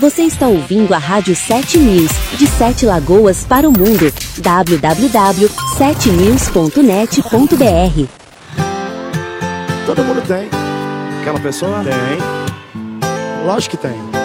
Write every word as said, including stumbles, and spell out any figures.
Você está ouvindo a Rádio sete News, de Sete Lagoas para o mundo. w w w ponto sete news ponto net ponto b r. Todo mundo tem. Aquela pessoa? Tem. Lógico que tem.